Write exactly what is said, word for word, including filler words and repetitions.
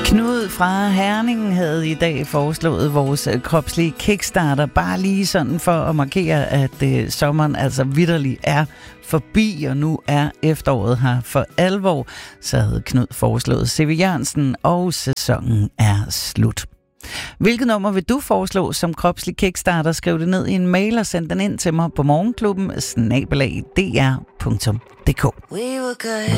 Knud fra Herning havde i dag foreslået vores kropslige kickstarter, bare lige sådan for at markere, at øh, sommeren altså vitterlig er forbi, og nu er efteråret her for alvor. Så havde Knud foreslået C V Jørgensen, og sæsonen er slut. Hvilket nummer vil du foreslå som kropslig kickstarter? Skriv det ned i en mail og send den ind til mig på morgenklubben snabel-a d r punktum d k.